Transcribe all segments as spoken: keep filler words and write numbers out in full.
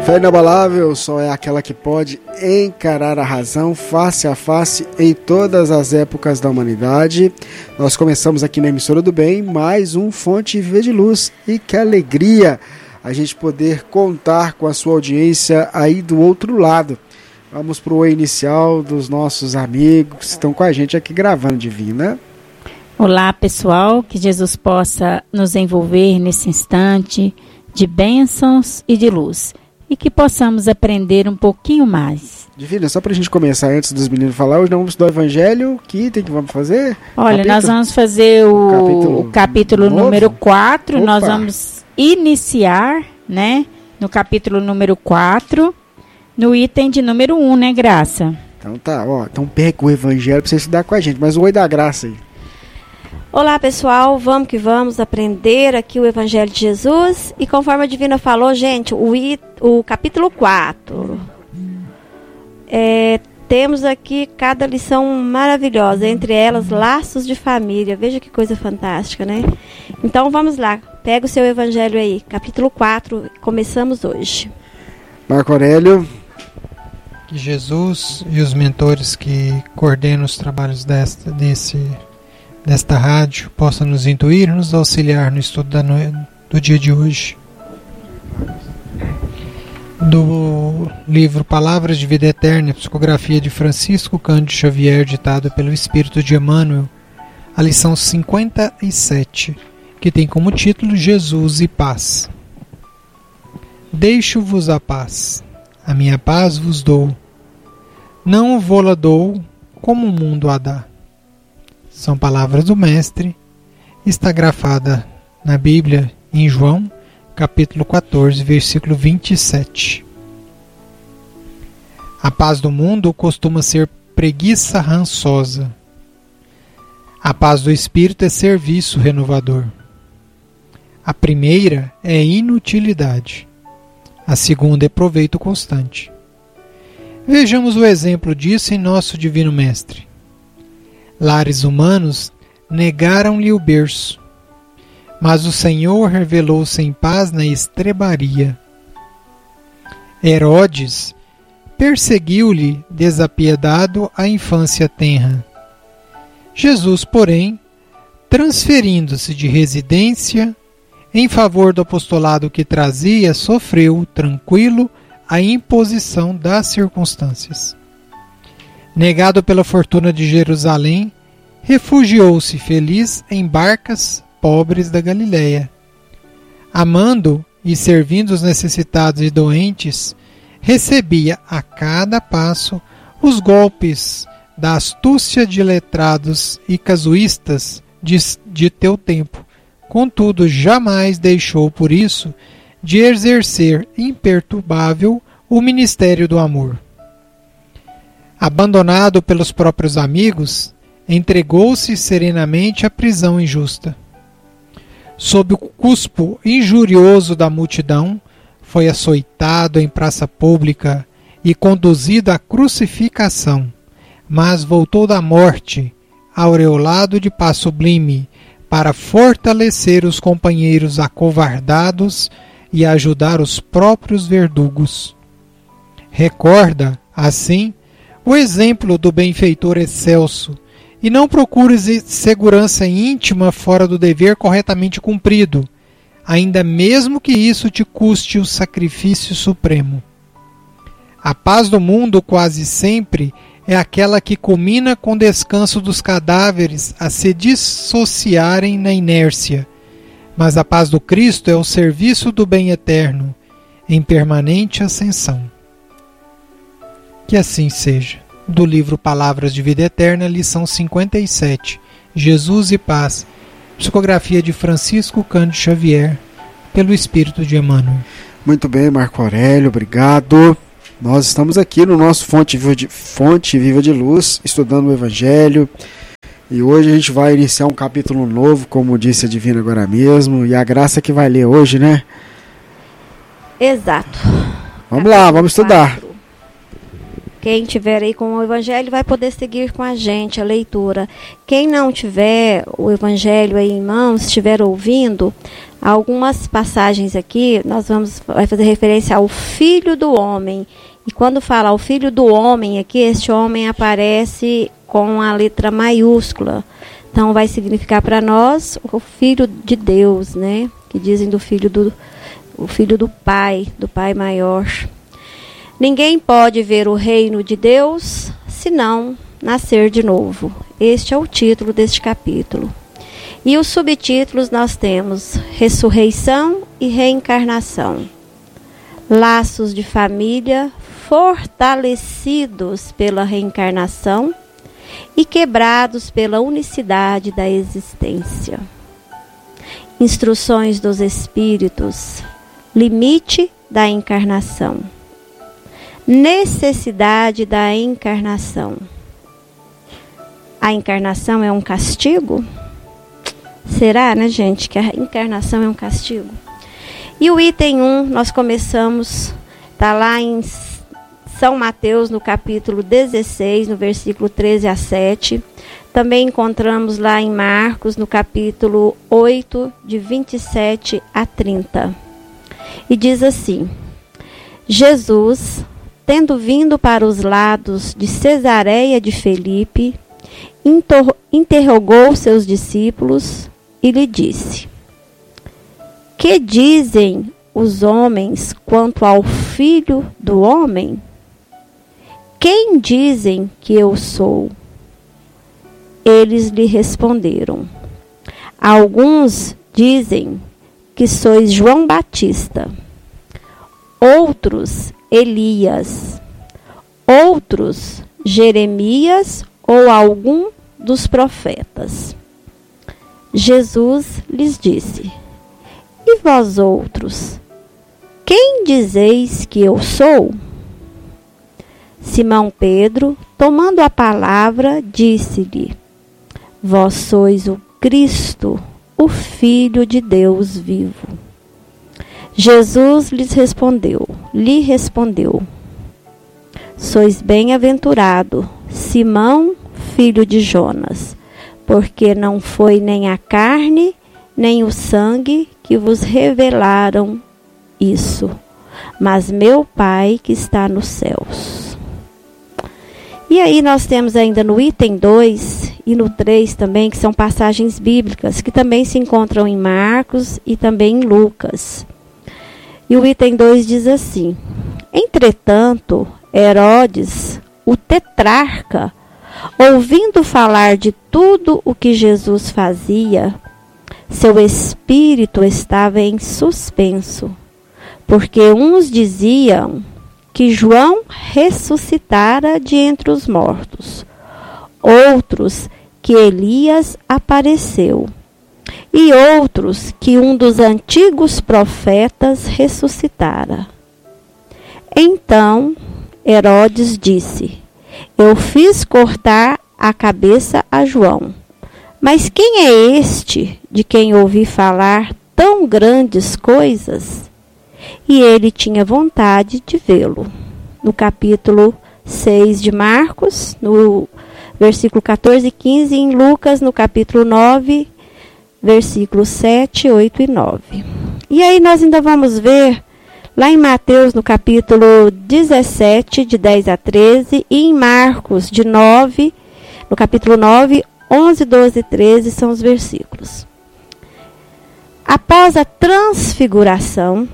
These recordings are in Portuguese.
Fé inabalável só é aquela que pode encarar a razão face a face em todas as épocas da humanidade. Nós começamos aqui na Emissora do Bem mais um Fonte Viva de Luz, e que alegria a gente poder contar com a sua audiência aí do outro lado. Vamos para o oi inicial dos nossos amigos que estão com a gente aqui gravando, Divina. Olá, pessoal, que Jesus possa nos envolver nesse instante de bênçãos e de luz, e que possamos aprender um pouquinho mais. Divina, só para a gente começar, antes dos meninos falar, hoje nós vamos estudar o Evangelho. Que item que vamos fazer? Olha, capítulo? Nós vamos fazer o, o capítulo, o capítulo número quatro. Opa. Nós vamos iniciar, né, no capítulo número quatro, no item de número um, né, Graça? Então tá, ó, então pega o Evangelho para você estudar com a gente, mas o oi da Graça aí. Olá, pessoal, vamos que vamos aprender aqui o Evangelho de Jesus. E conforme a Divina falou, gente, o, I, o capítulo quatro, é, temos aqui cada lição maravilhosa, entre elas laços de família. Veja que coisa fantástica, né? Então vamos lá, pega o seu Evangelho aí, capítulo quatro, começamos hoje. Marco Aurélio. Que Jesus e os mentores que coordenam os trabalhos desta, desse... desta rádio possa nos intuir e nos auxiliar no estudo da no... do dia de hoje. Do livro Palavras de Vida Eterna, psicografia de Francisco Cândido Xavier, ditado pelo Espírito de Emmanuel, a lição cinquenta e sete, que tem como título Jesus e Paz. Deixo-vos a paz, a minha paz vos dou, não vô-la dou como o mundo a dá. São palavras do Mestre, está grafada na Bíblia em João, capítulo quatorze, versículo vinte e sete. A paz do mundo costuma ser preguiça rançosa. A paz do Espírito é serviço renovador. A primeira é inutilidade. A segunda é proveito constante. Vejamos o exemplo disso em nosso Divino Mestre. Lares humanos negaram-lhe o berço, mas o Senhor revelou-se em paz na estrebaria. Herodes perseguiu-lhe desapiedado a infância tenra. Jesus, porém, transferindo-se de residência em favor do apostolado que trazia, sofreu, tranquilo, a imposição das circunstâncias. Negado pela fortuna de Jerusalém, refugiou-se feliz em barcas pobres da Galileia. Amando e servindo os necessitados e doentes, recebia a cada passo os golpes da astúcia de letrados e casuístas de, de teu tempo. Contudo, jamais deixou por isso de exercer imperturbável o ministério do amor. Abandonado pelos próprios amigos, entregou-se serenamente à prisão injusta. Sob o cuspo injurioso da multidão, foi açoitado em praça pública e conduzido à crucificação, mas voltou da morte, aureolado de paz sublime, para fortalecer os companheiros acovardados e ajudar os próprios verdugos. Recorda, assim, o exemplo do benfeitor excelso, e não procures segurança íntima fora do dever corretamente cumprido, ainda mesmo que isso te custe o sacrifício supremo. A paz do mundo quase sempre é aquela que culmina com o descanso dos cadáveres a se dissociarem na inércia, mas a paz do Cristo é o serviço do bem eterno, em permanente ascensão. Que assim seja. Do livro Palavras de Vida Eterna, lição cinquenta e sete, Jesus e Paz, psicografia de Francisco Cândido Xavier, pelo Espírito de Emmanuel. Muito bem, Marco Aurélio, obrigado. Nós estamos aqui no nosso Fonte Viva de, Fonte Viva de Luz, estudando o Evangelho, e hoje a gente vai iniciar um capítulo novo, como disse a Divina agora mesmo, e a Graça que vai ler hoje, né? Exato. Vamos lá, vamos estudar. Quem tiver aí com o Evangelho vai poder seguir com a gente a leitura. Quem não tiver o Evangelho aí em mãos, estiver ouvindo, Algumas passagens aqui, nós vamos vai fazer referência ao Filho do Homem. E quando fala o Filho do Homem aqui, este homem aparece com a letra maiúscula. Então vai significar para nós o Filho de Deus, né? Que dizem do Filho do, o Filho do Pai, do Pai maior. Ninguém pode ver o reino de Deus senão nascer de novo. Este é o título deste capítulo. E os subtítulos nós temos ressurreição e reencarnação. Laços de família fortalecidos pela reencarnação e quebrados pela unicidade da existência. Instruções dos espíritos, limite da encarnação. Necessidade da encarnação. A encarnação é um castigo? Será, né, gente, que a encarnação é um castigo? E o item um, nós começamos, está lá em São Mateus, no capítulo dezesseis, no versículo treze a sete. Também encontramos lá em Marcos, no capítulo oito, de vinte e sete a trinta. E diz assim: Jesus, tendo vindo para os lados de Cesareia de Filipe, interrogou seus discípulos e lhe disse: que dizem os homens quanto ao Filho do Homem? Quem dizem que eu sou? Eles lhe responderam: alguns dizem que sois João Batista, outros Elias, outros Jeremias ou algum dos profetas. Jesus lhes disse: e vós outros, quem dizeis que eu sou? Simão Pedro, tomando a palavra, disse-lhe: vós sois o Cristo, o Filho de Deus vivo. Jesus lhes respondeu, lhe respondeu: sois bem-aventurado, Simão, filho de Jonas, porque não foi nem a carne, nem o sangue que vos revelaram isso, mas meu Pai que está nos céus. E aí nós temos ainda no item dois e no três também, que são passagens bíblicas, que também se encontram em Marcos e também em Lucas. E o item dois diz assim: entretanto, Herodes, o tetrarca, ouvindo falar de tudo o que Jesus fazia, seu espírito estava em suspenso, porque uns diziam que João ressuscitara de entre os mortos, outros que Elias apareceu, e outros que um dos antigos profetas ressuscitara. Então Herodes disse: eu fiz cortar a cabeça a João. Mas quem é este de quem ouvi falar tão grandes coisas? E ele tinha vontade de vê-lo. No capítulo seis de Marcos, no versículo catorze e quinze, e em Lucas, no capítulo nove, versículos sete, oito e nove. E aí nós ainda vamos ver lá em Mateus, no capítulo dezessete, de dez a treze, e em Marcos, de nove, no capítulo nove, onze, doze e treze são os versículos. Após a transfiguração,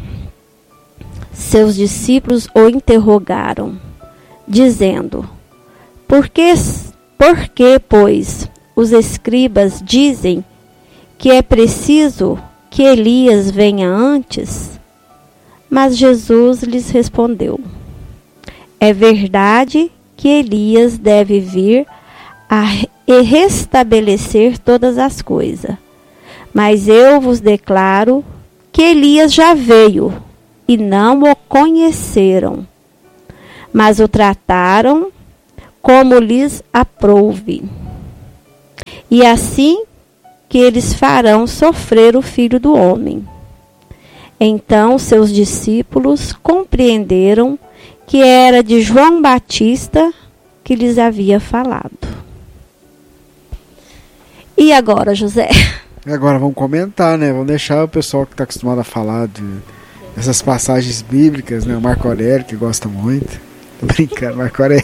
seus discípulos o interrogaram, dizendo: Por que, por que, pois, os escribas dizem que é preciso que Elias venha antes? Mas Jesus lhes respondeu: é verdade que Elias deve vir a restabelecer todas as coisas. Mas eu vos declaro que Elias já veio e não o conheceram, mas o trataram como lhes aprouve. E assim que eles farão sofrer o Filho do Homem. Então seus discípulos compreenderam que era de João Batista que lhes havia falado. E agora, José? Agora vamos comentar, né? Vamos deixar o pessoal que está acostumado a falar de, dessas passagens bíblicas, né? O Marco Aurélio, que gosta muito. Tô brincando, Marco Aurélio.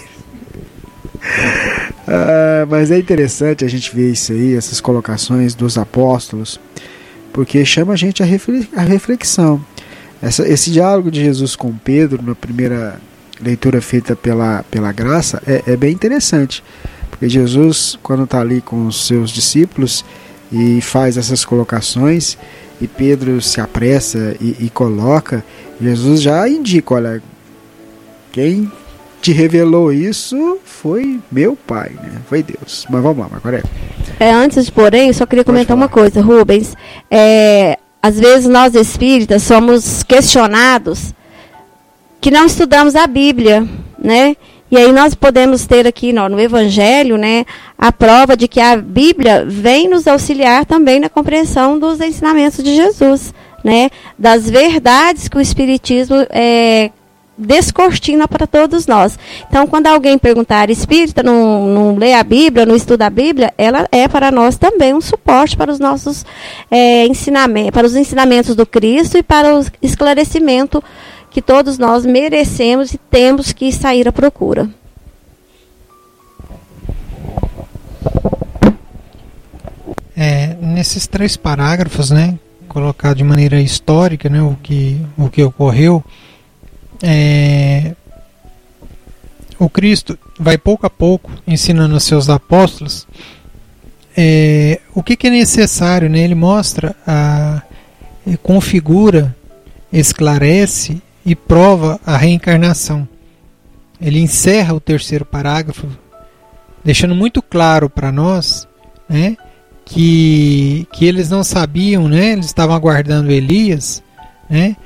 Ah, mas é interessante a gente ver isso aí, essas colocações dos apóstolos, porque chama a gente a reflexão. Essa, esse diálogo de Jesus com Pedro, na primeira leitura feita pela, pela graça, é, é bem interessante. Porque Jesus, quando está ali com os seus discípulos e faz essas colocações, e Pedro se apressa e, e coloca, Jesus já indica, olha, quem te revelou isso foi meu pai, né? Foi Deus. Mas vamos lá, Marco Aurélio. É, antes de porém, eu só queria comentar uma coisa, Rubens. É, às vezes nós espíritas somos questionados que não estudamos a Bíblia, né? E aí nós podemos ter aqui no, no Evangelho, né, a prova de que a Bíblia vem nos auxiliar também na compreensão dos ensinamentos de Jesus, né? Das verdades que o Espiritismo é, descortina para todos nós. Então, quando alguém perguntar, espírita, não, não lê a Bíblia, não estuda a Bíblia, ela é para nós também um suporte para os nossos é, ensinamentos, para os ensinamentos do Cristo e para o esclarecimento que todos nós merecemos e temos que sair à procura. É, nesses três parágrafos, né, colocado de maneira histórica, né, o que, o que ocorreu, é, o Cristo vai pouco a pouco ensinando aos seus apóstolos é, o que, que é necessário, né? Ele mostra, a, ele configura, esclarece e prova a reencarnação. Ele encerra o terceiro parágrafo deixando muito claro para nós, né, que, que eles não sabiam, né, eles estavam aguardando Elias, né,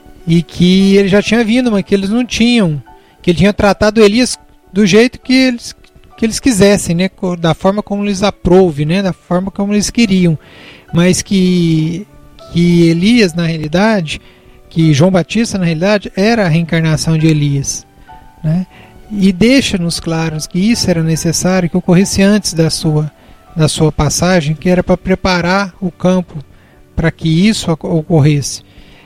e que ele já tinha vindo, mas que eles não tinham, que ele tinha tratado Elias do jeito que eles, que eles quisessem, né, da forma como eles aprouve, né, da forma como eles queriam, mas que, que Elias, na realidade, que João Batista, na realidade, era a reencarnação de Elias, né, e deixa-nos claros que isso era necessário que ocorresse antes da sua, da sua passagem, que era para preparar o campo para que isso ocorresse.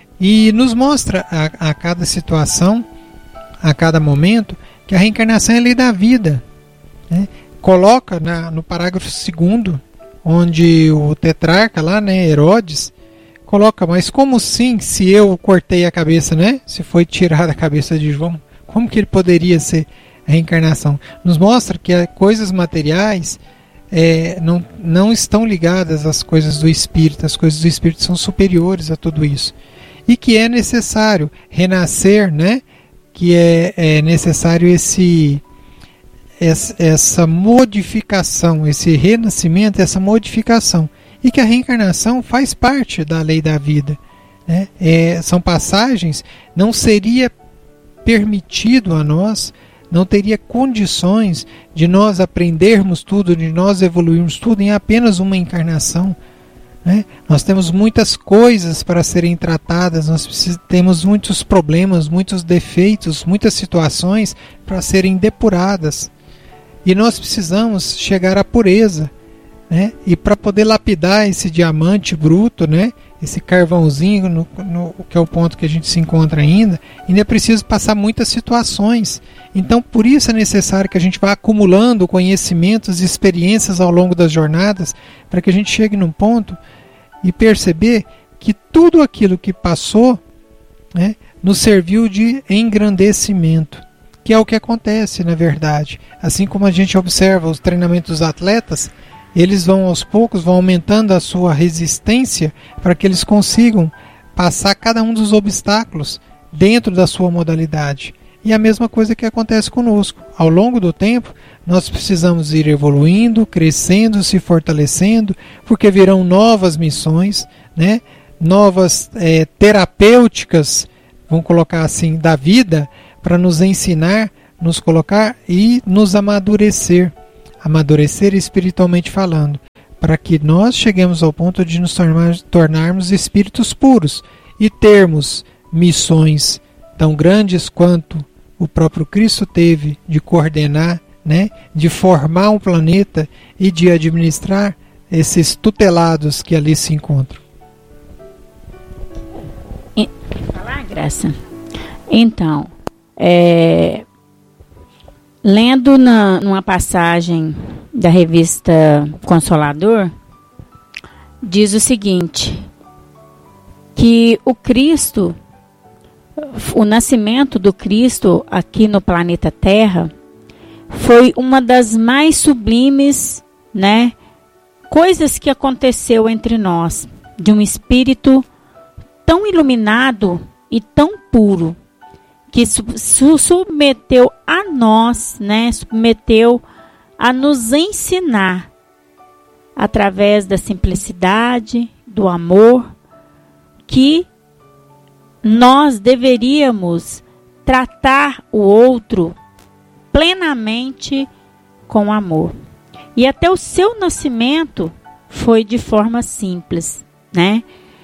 E nos mostra a, a cada situação, a cada momento, que a reencarnação é a lei da vida, né? Coloca na, no parágrafo segundo, onde o tetrarca lá, né, Herodes, coloca, mas como sim, se eu cortei a cabeça, né? Se foi tirada a cabeça de João, como que ele poderia ser a reencarnação? Nos mostra que as coisas materiais é, não, não estão ligadas às coisas do espírito, as coisas do espírito são superiores a tudo isso. E que é necessário renascer, né? Que é, é necessário esse, essa, essa modificação, esse renascimento, essa modificação. E que a reencarnação faz parte da lei da vida, né? É, são passagens, não seria permitido a nós, não teria condições de nós aprendermos tudo, de nós evoluirmos tudo em apenas uma encarnação. Né? Nós temos muitas coisas para serem tratadas, nós precis- temos muitos problemas, muitos defeitos, muitas situações para serem depuradas. E nós precisamos chegar à pureza, né? E para poder lapidar esse diamante bruto, né? Esse carvãozinho, no, no, que é o ponto que a gente se encontra ainda, ainda é preciso passar muitas situações. Então, por isso é necessário que a gente vá acumulando conhecimentos e experiências ao longo das jornadas, para que a gente chegue num ponto e perceber que tudo aquilo que passou, né, nos serviu de engrandecimento, que é o que acontece, na verdade. Assim como a gente observa os treinamentos dos atletas, eles vão aos poucos, vão aumentando a sua resistência para que eles consigam passar cada um dos obstáculos dentro da sua modalidade. E a mesma coisa que acontece conosco. Ao longo do tempo, nós precisamos ir evoluindo, crescendo, se fortalecendo, porque virão novas missões, né? Novas é, terapêuticas, vamos colocar assim, da vida, para nos ensinar, nos colocar e nos amadurecer. Amadurecer espiritualmente falando, para que nós cheguemos ao ponto de nos tornar, tornarmos espíritos puros e termos missões tão grandes quanto o próprio Cristo teve de coordenar, né, de formar um planeta e de administrar esses tutelados que ali se encontram? Falar, Graça? Então, é, lendo na, numa passagem da revista Consolador, diz o seguinte, que o Cristo, o nascimento do Cristo aqui no planeta Terra, foi uma das mais sublimes, né, coisas que aconteceu entre nós, de um espírito tão iluminado e tão puro, que su- submeteu a nós, né, submeteu a nos ensinar, através da simplicidade, do amor, que nós deveríamos tratar o outro plenamente com amor. E até o seu nascimento foi de forma simples, né?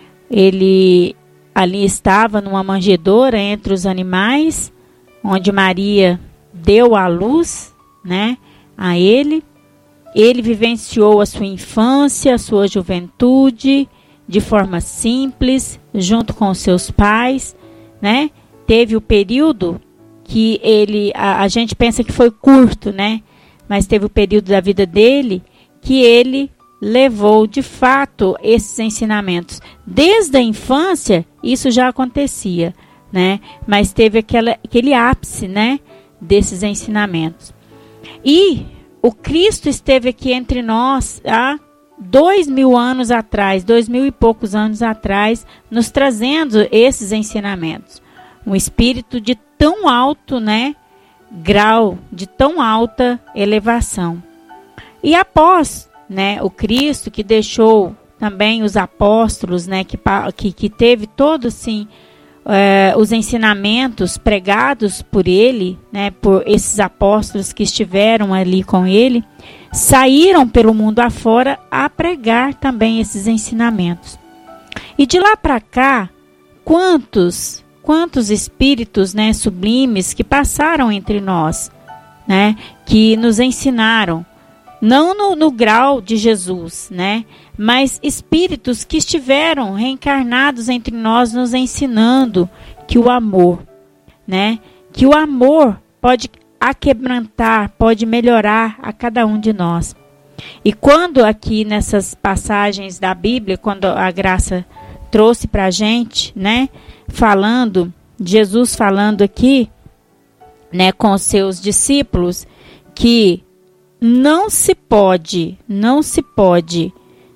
Ele ali estava numa manjedoura entre os animais, onde Maria deu a luz, né, a ele. Ele vivenciou a sua infância, a sua juventude, de forma simples, junto com os seus pais, né? Teve o período que ele, a, a gente pensa que foi curto, né? Mas teve o período da vida dele que ele levou de fato esses ensinamentos. Desde a infância, isso já acontecia, né? Mas teve aquela, aquele ápice, né, desses ensinamentos. E o Cristo esteve aqui entre nós há dois mil anos atrás, dois mil e poucos anos atrás, nos trazendo esses ensinamentos. Um espírito de tão alto, né, grau, de tão alta elevação. E após, né, o Cristo que deixou também os apóstolos, né, que, que, que teve todos, sim, eh, os ensinamentos pregados por ele, né, por esses apóstolos que estiveram ali com ele, saíram pelo mundo afora a pregar também esses ensinamentos. E de lá para cá, quantos, quantos espíritos, né, sublimes que passaram entre nós, né, que nos ensinaram, não no, no grau de Jesus, né, mas espíritos que estiveram reencarnados entre nós nos ensinando que o amor, né, que o amor pode aquebrantar, pode melhorar a cada um de nós. E quando aqui nessas passagens da Bíblia, quando a Graça trouxe para a gente, né, falando, Jesus falando aqui, né, com os seus discípulos, que não se pode, não se pode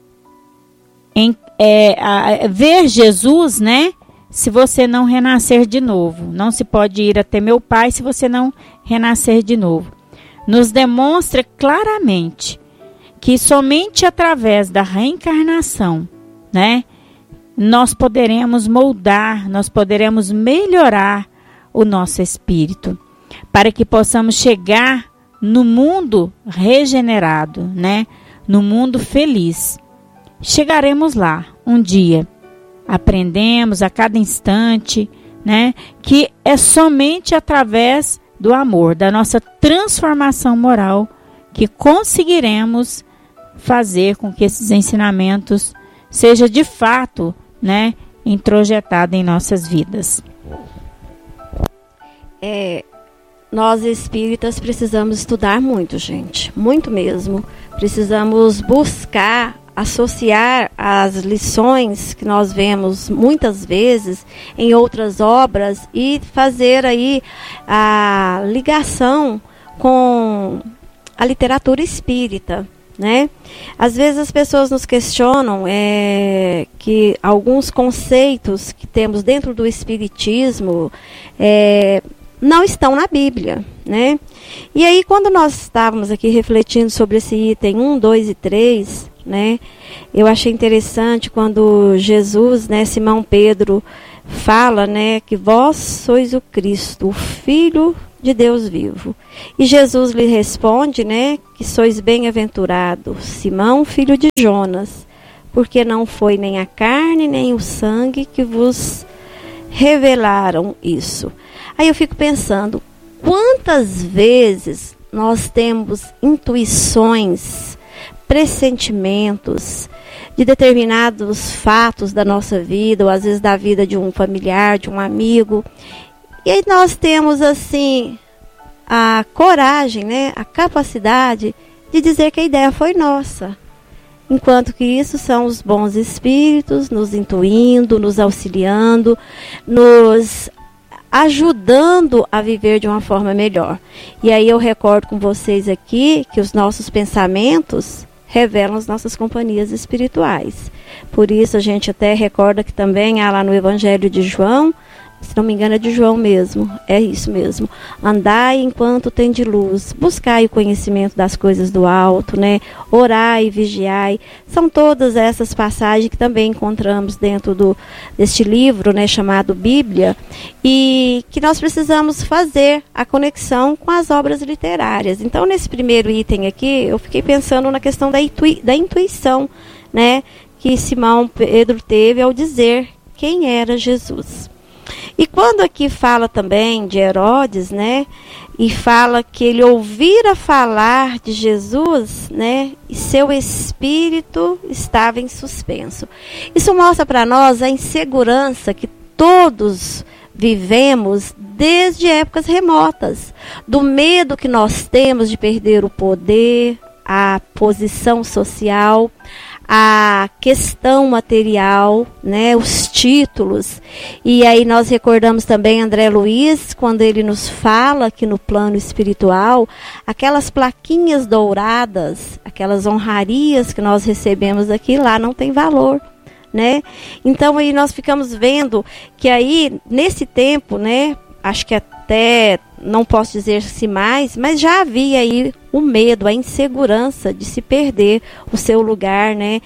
em, é, a, ver Jesus, né, se você não renascer de novo. Não se pode ir até meu Pai se você não renascer de novo. Nos demonstra claramente que somente através da reencarnação, né, nós poderemos moldar, nós poderemos melhorar o nosso espírito, para que possamos chegar no mundo regenerado, né, no mundo feliz. Chegaremos lá um dia. Aprendemos a cada instante, né, que é somente através do amor, da nossa transformação moral, que conseguiremos fazer com que esses ensinamentos seja de fato, né, introjetado em nossas vidas. É, nós espíritas precisamos estudar muito, gente, muito mesmo. Precisamos buscar associar as lições que nós vemos muitas vezes em outras obras e fazer aí a ligação com a literatura espírita, né? Às vezes as pessoas nos questionam é, que alguns conceitos que temos dentro do espiritismo é, não estão na Bíblia, né? E aí quando nós estávamos aqui refletindo sobre esse item um, dois e três, né, eu achei interessante quando Jesus, né, Simão Pedro fala, né, que vós sois o Cristo, o Filho de Deus vivo. E Jesus lhe responde, né, que sois bem-aventurado, Simão, filho de Jonas, porque não foi nem a carne nem o sangue que vos revelaram isso. Aí eu fico pensando, quantas vezes nós temos intuições pressentimentos de determinados fatos da nossa vida, ou às vezes da vida de um familiar, de um amigo. E aí nós temos assim a coragem, né, a capacidade de dizer que a ideia foi nossa. Enquanto que isso são os bons espíritos nos intuindo, nos auxiliando, nos ajudando a viver de uma forma melhor. E aí eu recordo com vocês aqui que os nossos pensamentos revelam as nossas companhias espirituais. Por isso a gente até recorda que também há lá no Evangelho de João, se não me engano é de João mesmo, é isso mesmo. Andai enquanto tem de luz, buscai o conhecimento das coisas do alto, né? Orai e vigiai. São todas essas passagens que também encontramos dentro do, deste livro, né, chamado Bíblia, e que nós precisamos fazer a conexão com as obras literárias. Então, nesse primeiro item aqui, eu fiquei pensando na questão da, intui, da intuição, né, que Simão Pedro teve ao dizer quem era Jesus. E quando aqui fala também de Herodes, né, e fala que ele ouvira falar de Jesus, né, e seu espírito estava em suspenso. Isso mostra para nós a insegurança que todos vivemos desde épocas remotas, do medo que nós temos de perder o poder, a posição social, a questão material, né, os títulos. E aí nós recordamos também André Luiz, quando ele nos fala que no plano espiritual, aquelas plaquinhas douradas, aquelas honrarias que nós recebemos aqui, lá não tem valor, né? Então aí nós ficamos vendo que aí, nesse tempo, né, acho que até, não posso dizer se mais, mas já havia aí o medo, a insegurança de se perder o seu lugar, né,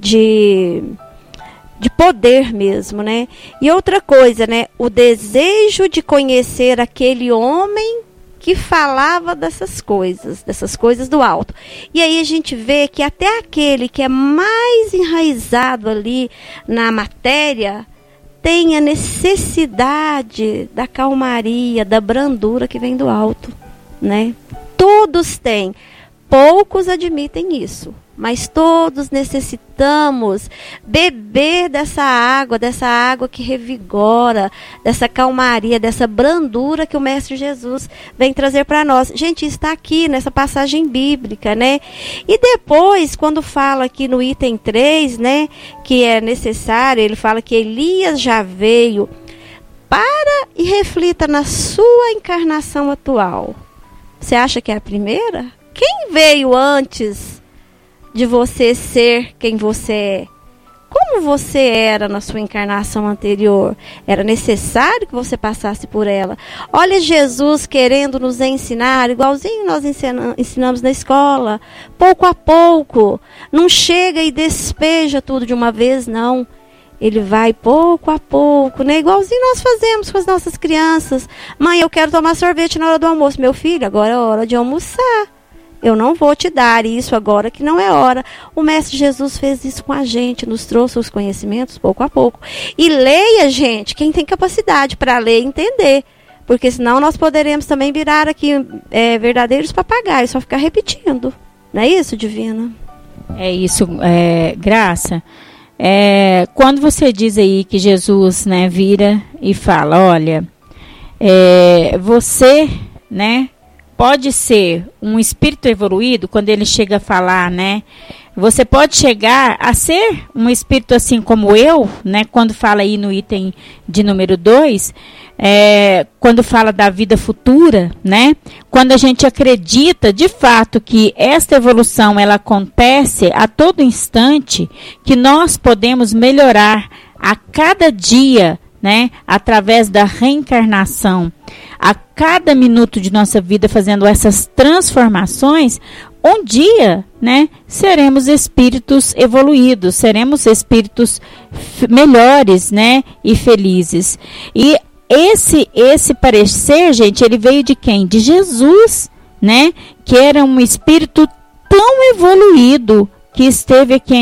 de, de poder mesmo, né. E outra coisa, né, o desejo de conhecer aquele homem que falava dessas coisas, dessas coisas do alto. E aí a gente vê que até aquele que é mais enraizado ali na matéria tem a necessidade da calmaria, da brandura que vem do alto, né? Todos têm, poucos admitem isso, mas todos necessitamos beber dessa água, dessa água que revigora, dessa calmaria, dessa brandura que o Mestre Jesus vem trazer para nós. Gente, está aqui nessa passagem bíblica, né? E depois, quando fala aqui no item três, né, que é necessário, ele fala que Elias já veio. Para e reflita na sua encarnação atual. Você acha que é a primeira? Quem veio antes de você ser quem você é? Como você era na sua encarnação anterior? Era necessário que você passasse por ela. Olha Jesus querendo nos ensinar, igualzinho nós ensina, ensinamos na escola, pouco a pouco. Não chega e despeja tudo de uma vez, não. Ele vai pouco a pouco, né? Igualzinho nós fazemos com as nossas crianças. Mãe, eu quero tomar sorvete na hora do almoço. Meu filho, agora é hora de almoçar. Eu não vou te dar isso agora que não é hora. O Mestre Jesus fez isso com a gente, nos trouxe os conhecimentos pouco a pouco. E leia, gente, quem tem capacidade para ler e entender. Porque senão nós poderemos também virar aqui é, verdadeiros papagaios, só ficar repetindo. Não é isso, Divina? É isso, é, Graça. É, quando você diz aí que Jesus, né, vira e fala, olha, é, você, né, pode ser um espírito evoluído, quando ele chega a falar, né, você pode chegar a ser um espírito assim como eu, né, quando fala aí no item de número dois, é, quando fala da vida futura, né, quando a gente acredita de fato que esta evolução ela acontece a todo instante, que nós podemos melhorar a cada dia, né, através da reencarnação, a cada minuto de nossa vida fazendo essas transformações, um dia, né, seremos espíritos evoluídos, seremos espíritos melhores, né, e felizes. E esse esse parecer, gente, ele veio de quem? De Jesus, né, que era um espírito tão evoluído que esteve aqui